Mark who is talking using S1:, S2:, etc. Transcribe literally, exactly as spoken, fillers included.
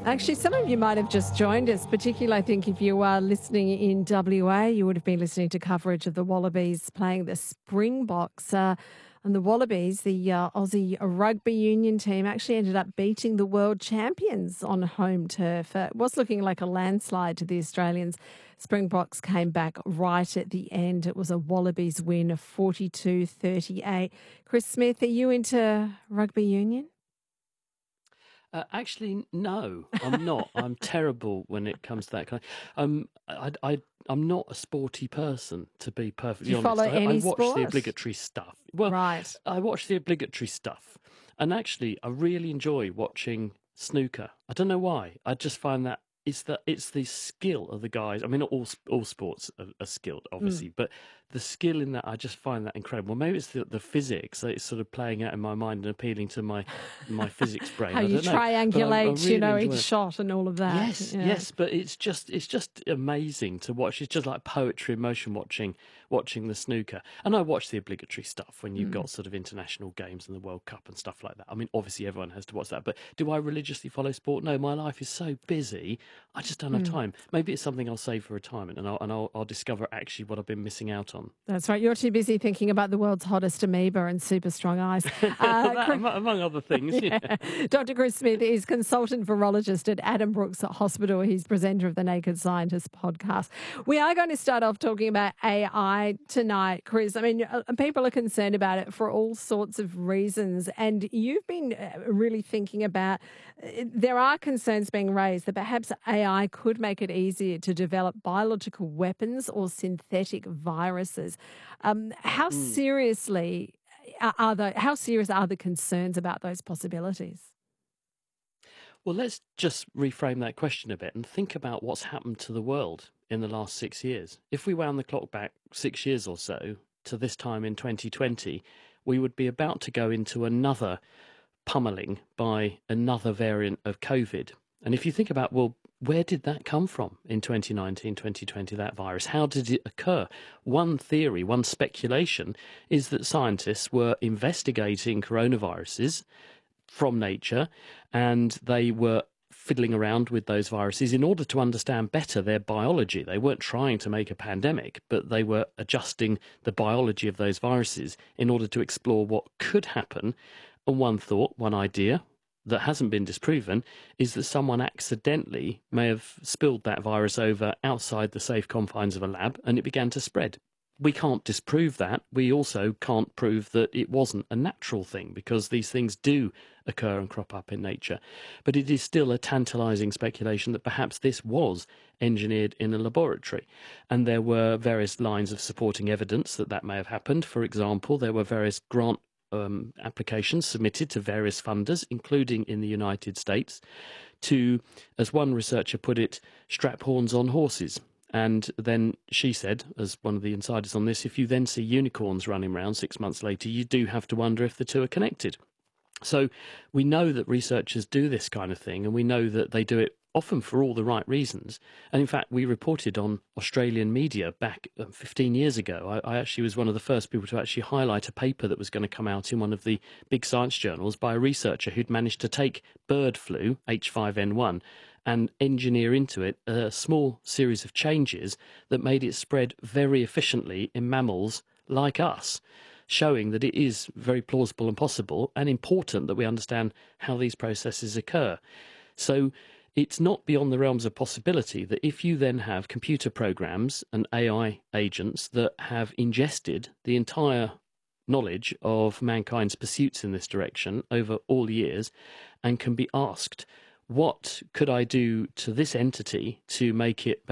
S1: Actually, some of you might have just joined us, particularly I think if you are listening in W A, you would have been listening to coverage of the Wallabies playing the Springboks. Uh, and the Wallabies, the uh, Aussie rugby union team, actually ended up beating the world champions on home turf. Uh, it was looking like a landslide to the Australians. Springboks came back right at the end. It was a Wallabies win of forty-two thirty-eight. Chris Smith, are you into rugby union?
S2: Uh, actually, no, I'm not. I'm terrible when it comes to that kind of... Um, I, I, I'm not a sporty person, to be perfectly
S1: Do you
S2: honest.
S1: follow
S2: I,
S1: any
S2: I watch
S1: sport?
S2: the obligatory stuff. Well,
S1: Right.
S2: I watch the obligatory stuff. And actually, I really enjoy watching snooker. I don't know why. I just find that it's the, it's the skill of the guys. I mean, not all, all sports are, are skilled, obviously, mm. but the skill in that, I just find that incredible. Maybe it's the, the physics that it's sort of playing out in my mind and appealing to my my physics brain.
S1: How
S2: I
S1: you
S2: don't
S1: triangulate,
S2: I, I really
S1: you know, each
S2: it.
S1: shot and all of that.
S2: Yes,
S1: yeah.
S2: yes, but it's just it's just amazing to watch. It's just like poetry in motion watching watching the snooker. And I watch the obligatory stuff when you've mm. got sort of international games and the World Cup and stuff like that. I mean, obviously everyone has to watch that, but do I religiously follow sport? No, my life is so busy, I just don't have mm. time. Maybe it's something I'll save for retirement, and I'll and I'll, I'll discover actually what I've been missing out on.
S1: That's right. You're too busy thinking about the world's hottest amoeba and super strong eyes.
S2: Uh, that, Chris, among other things.
S1: yeah.
S2: Yeah.
S1: Doctor Chris Smith is consultant virologist at Adam Brooks Hospital. He's presenter of the Naked Scientist podcast. We are going to start off talking about A I tonight, Chris. I mean, people are concerned about it for all sorts of reasons. And you've been really thinking about, there are concerns being raised that perhaps A I could make it easier to develop biological weapons or synthetic viruses. Um, how mm. seriously are the, how serious are the concerns about those possibilities?
S2: Well, let's just reframe that question a bit and think about what's happened to the world in the last six years. If we wound the clock back six years or so to this time in twenty twenty, we would be about to go into another pummeling by another variant of COVID. And if you think about, well, where did that come from in twenty nineteen, twenty twenty, that virus? How did it occur? One theory, one speculation is that scientists were investigating coronaviruses from nature, and they were fiddling around with those viruses in order to understand better their biology. They weren't trying to make a pandemic, but they were adjusting the biology of those viruses in order to explore what could happen. And one thought, one idea, that hasn't been disproven, is that someone accidentally may have spilled that virus over outside the safe confines of a lab and it began to spread. We can't disprove that. We also can't prove that it wasn't a natural thing, because these things do occur and crop up in nature. But it is still a tantalising speculation that perhaps this was engineered in a laboratory. And there were various lines of supporting evidence that that may have happened. For example, there were various grant Um, applications submitted to various funders, including in the United States, to, as one researcher put it, strap horns on horses. And then she said, as one of the insiders on this, if you then see unicorns running around six months later, you do have to wonder if the two are connected. So we know that researchers do this kind of thing, and we know that they do it often for all the right reasons. And in fact, we reported on Australian media back fifteen years ago. I, I actually was one of the first people to actually highlight a paper that was going to come out in one of the big science journals by a researcher who'd managed to take bird flu, H five N one, and engineer into it a small series of changes that made it spread very efficiently in mammals like us, showing that it is very plausible and possible and important that we understand how these processes occur. So it's not beyond the realms of possibility that if you then have computer programs and A I agents that have ingested the entire knowledge of mankind's pursuits in this direction over all years and can be asked, what could I do to this entity to make it